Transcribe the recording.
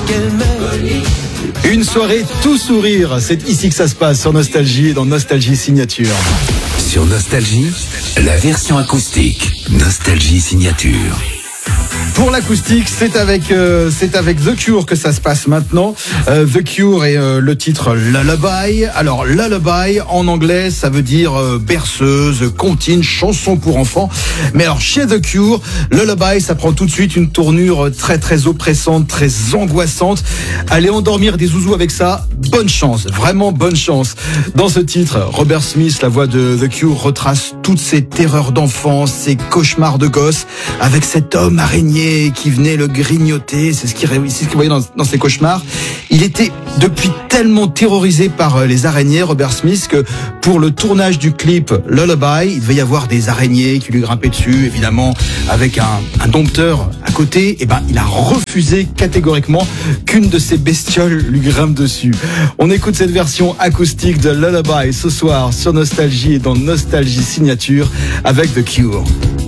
qu'elle m'aime. Une soirée tout sourire, c'est ici que ça se passe sur Nostalgie et dans Nostalgie Signature. Sur Nostalgie, la version acoustique. Nostalgie Signature. Pour l'acoustique, c'est avec The Cure que ça se passe maintenant. The Cure et le titre Lullaby. Alors Lullaby en anglais, ça veut dire berceuse, comptine, chanson pour enfants. Mais alors chez The Cure, Lullaby, ça prend tout de suite une tournure très très oppressante, très angoissante. Allez endormir des zouzous avec ça, bonne chance, vraiment bonne chance. Dans ce titre, Robert Smith, la voix de The Cure, retrace toutes ses terreurs d'enfance, ses cauchemars de gosse, avec cet homme araignée qui venait le grignoter, c'est ce qu'il voyait dans ses cauchemars. Il était depuis tellement terrorisé par les araignées, Robert Smith, que pour le tournage du clip Lullaby, il devait y avoir des araignées qui lui grimpaient dessus, évidemment, avec un dompteur à côté. Et il a refusé catégoriquement qu'une de ces bestioles lui grimpe dessus. On écoute cette version acoustique de Lullaby ce soir sur Nostalgie et dans Nostalgie Signature avec The Cure.